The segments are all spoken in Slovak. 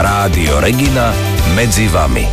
Rádio Regina medzi vami.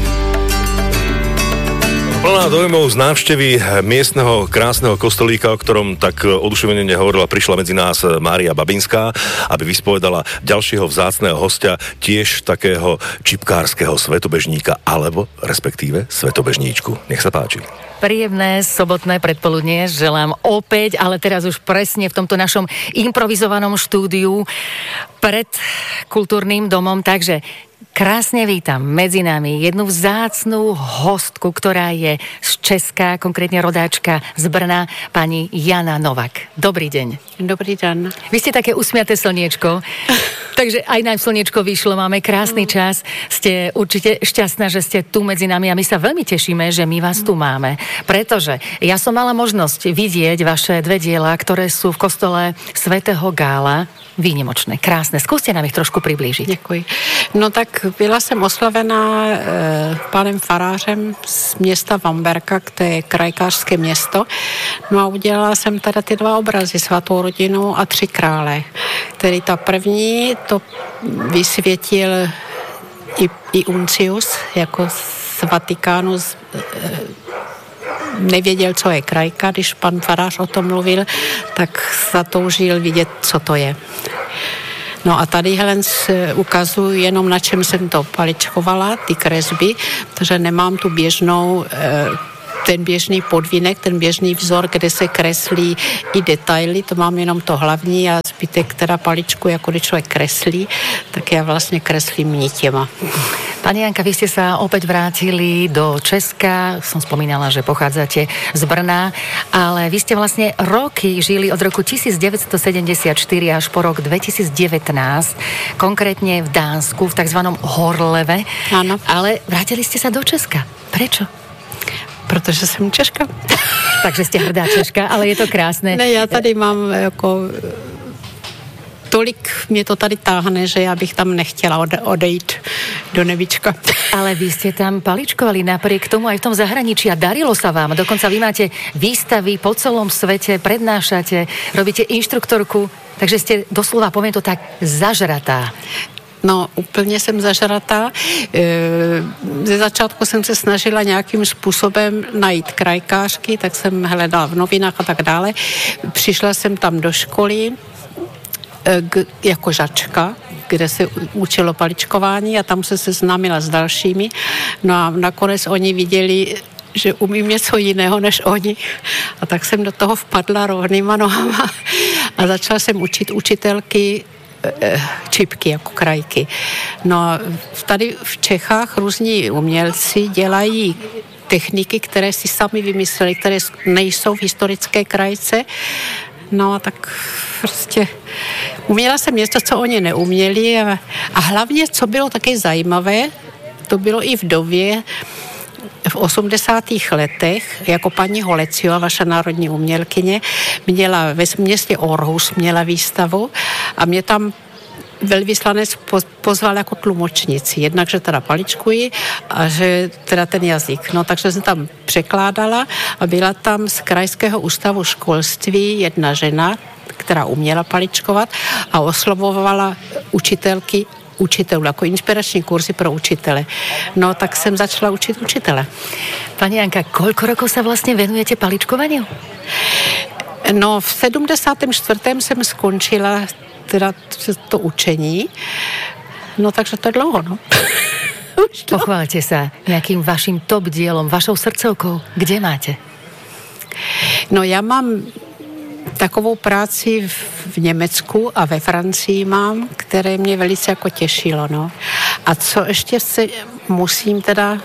Plná dojmov z návštevy miestneho krásneho kostolíka, o ktorom tak oduševene nehovorila, prišla medzi nás Mária Babinská, aby vyspovedala ďalšieho vzácneho hostia, tiež takého čipkárskeho svetobežníka, alebo respektíve svetobežníčku. Nech sa páči. Príjemné sobotné predpoludnie želám opäť, ale teraz už presne v tomto našom improvizovanom štúdiu pred kultúrnym domom, takže krásne vítam medzi nami jednu vzácnú hostku, ktorá je z Česka, konkrétne rodáčka z Brna, pani Jana Novák. Dobrý deň. Dobrý deň. Vy ste také usmiaté slniečko, takže aj nám slniečko vyšlo, máme krásny čas. Ste určite šťastná, že ste tu medzi nami a my sa veľmi tešíme, že my vás tu máme. Pretože ja som mala možnosť vidieť vaše dve diela, ktoré sú v kostole svätého Gála. Výnimočné, krásne. Skúste nám ich trošku přiblížit. Děkuji. No tak byla jsem oslovená panem farářem z města Vamberka, které je krajkářské město. No a udělala jsem teda ty dva obrazy, Svatou rodinu a Tři krále, který ta první to vysvětil i Uncius, jako z Vatikánu, nevěděl, co je krajka, když pan farář o tom mluvil, tak zatoužil vidět, co to je. No a tady ukazuju jenom, na čem jsem to paličkovala, ty kresby, protože nemám tu běžnou ten běžný podvínek, ten běžný vzor, kde se kreslí i detaily, to mám jenom to hlavní a zbytek teda paličku, jako když člověk kreslí, tak já vlastně kreslím nitěma. Pani Janka, vy ste sa opäť vrátili do Česka, som spomínala, že pochádzate z Brna, ale vy ste vlastne roky žili od roku 1974 až po rok 2019, konkrétne v Dánsku, v takzvanom Horleve. Áno. Ale vrátili ste sa do Česka. Prečo? Protože jsem Češka. Takže ste hrdá Češka, ale je to krásne. Ne, já tady mám jako tolik mě to tady táhne, že já bych tam nechtěla odejít do nebička. Ale vy ste tam paličkovali napriek tomu aj v tom zahraničí a darilo sa vám. Dokonca vy máte výstavy po celom svete, prednášate, robíte inštruktorku, takže ste doslova, poviem to tak, zažratá. No, úplně jsem zažratá. Ze začátku jsem se snažila nějakým způsobem najít krajkářky, tak jsem hledala v novinách a tak dále. Přišla jsem tam do školy jako žačka, kde se učilo paličkování a tam se seznámila s dalšími. No a nakonec oni viděli, že umím něco jiného než oni. A tak jsem do toho vpadla rovnýma nohama a začala jsem učit učitelky čipky, jako krajky. No a tady v Čechách různí umělci dělají techniky, které si sami vymysleli, které nejsou v historické krajce. No a tak prostě uměla jsem něco, co oni neuměli a hlavně, co bylo také zajímavé, to bylo i v době, v 80. letech, jako paní Holeciová, vaša národní umělkyně, měla ve městě Aarhus měla výstavu a mě tam velvyslanec pozval jako tlumočnici. Jednak, že teda paličkuji a že teda ten jazyk. No, takže jsem tam překládala a byla tam z Krajského ústavu školství jedna žena, která uměla paličkovat a oslovovala učitelů, jako inspirační kurzy pro učitele. No, tak jsem začala učit učitele. Pani Janka, koľko rokov sa vlastne venujete paličkovaniu? No, v 74. jsem skončila teda to učení. No, takže to je dlouho, no. Pochválte sa nejakým vašim top dielom, vašou srdcovkou. Kde máte? No, já mám takovou práci v Německu a ve Francii mám, které mě velice jako těšilo, no. A co ještě musím teda,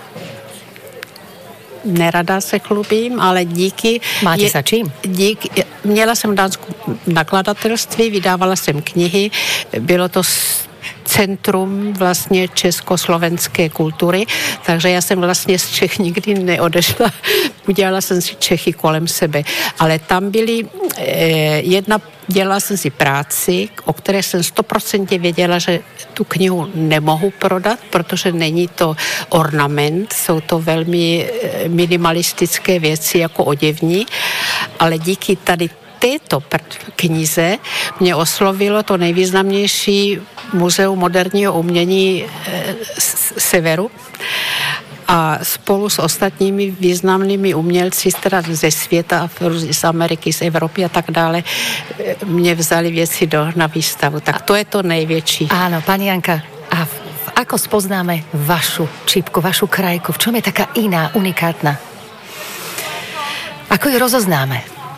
nerada se chlubím, ale díky... Máte sa čím? Měla jsem dánskou nakladatelství, vydávala jsem knihy, bylo to centrum vlastně československé kultury, takže já jsem vlastně z Čech nikdy neodešla. Udělala jsem si Čechy kolem sebe. Ale tam byly dělala jsem si práci, o které jsem 100% věděla, že tu knihu nemohu prodat, protože není to ornament, jsou to velmi minimalistické věci jako oděvní, ale díky tady této knize mě oslovilo to nejvýznamnější muzeum moderního umění Severu a spolu s ostatními významnými umělci teda ze světa, z Ameriky, z Evropy a tak dále, mě vzali věci na výstavu. Tak to je to největší. Áno, pani Janka, a ako spoznáme vašu čípku, vašu krajku? V čom je taká iná, unikátna? Ako ju rozoznáme?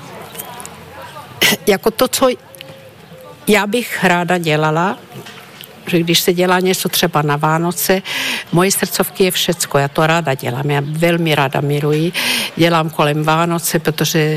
Jako to, co já bych ráda dělala, že když se dělá něco třeba na Vánoce, moje srdcovky je všecko, já to ráda dělám, já velmi ráda miluji, dělám kolem Vánoce, protože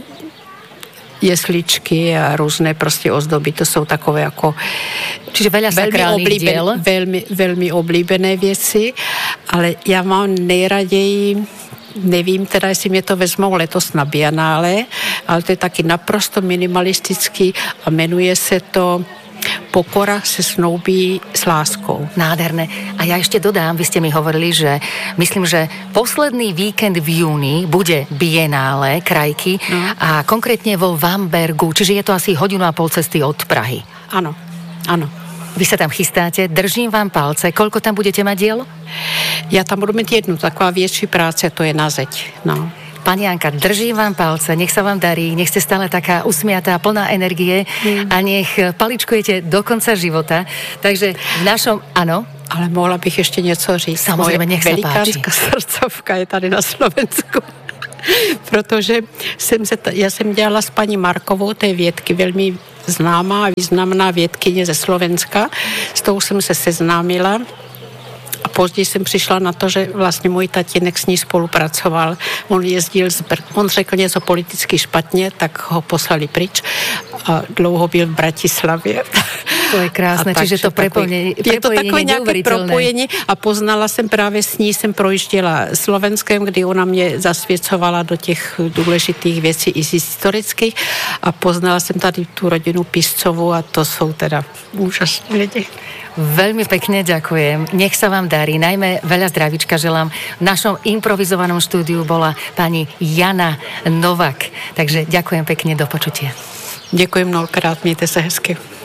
jesličky a různé prostě ozdoby, to jsou takové jako čiže veľa sakrálnych diel. Velmi oblíbené věci, ale já mám nejraději, nevím teda, jestli mě to vezmou letos na Bianále, ale to je taky naprosto minimalistický a jmenuje se to Pokora se snoubí s láskou. Nádherné. A ja ešte dodám, vy ste mi hovorili, že myslím, že posledný víkend v júni bude Bienále krajky a konkrétne vo Vambergu, čiže je to asi 1,5 hodiny cesty od Prahy. Áno, áno. Vy sa tam chystáte, držím vám palce. Koľko tam budete mať diel? Ja tam budu mít jednu, taková větší práce, to je na zeď. No. Pani Janka, držím vám palce, nech sa vám darí, nech ste stále taká usmiatá, plná energie a nech paličkujete do konca života. Takže v našom, áno. Ale mohla bych ještě něco říct. Samozřejmě, nech se páči. Velikánská srdcovka je tady na Slovensku. Protože já jsem dělala s paní Markovou, to je vědky velmi známá a významná vědkyně ze Slovenska. S tou jsem se seznámila. A později jsem přišla na to, že vlastně můj tatínek s ní spolupracoval. On jezdil on řekl něco politicky špatně, tak ho poslali pryč a dlouho byl v Bratislavě. To je krásné, čiže to prepojenie je to takové nějaké propojení a poznala jsem právě s ní, jsem projížděla Slovenskem, kdy ona mě zasvěcovala do těch důležitých věcí i historických a poznala jsem tady tu rodinu Piscovou a to jsou teda úžasní lidi. Veľmi pekne ďakujem. Nech sa vám darí. Najmä veľa zdravíčka želám. V našom improvizovanom štúdiu bola pani Jana Novák. Takže ďakujem pekne, do počutia. Děkuji mnohokrát, mějte se hezky.